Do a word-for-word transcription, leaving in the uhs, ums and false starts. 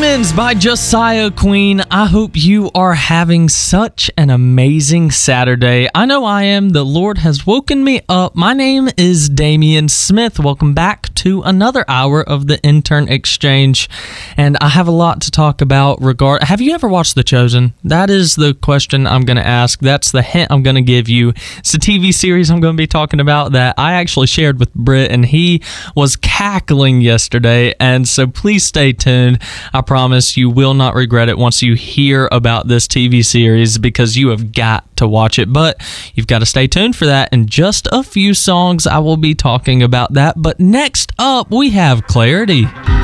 Demons by Josiah Queen. I hope you are having such an amazing Saturday. I know I am. The Lord has woken me up. My name is Damian Smith. Welcome back to another hour of the Intern Exchange. And I have a lot to talk about regard. Have you ever watched The Chosen? That is the question I'm going to ask. That's the hint I'm going to give you. It's a T V series I'm going to be talking about that I actually shared with Britt, and he was cackling yesterday. And so please stay tuned. I promise you will not regret it once you hear about this T V series, because you have got to watch it. But you've got to stay tuned for that. In just a few songs, I will be talking about that. But next up, we have Clarity.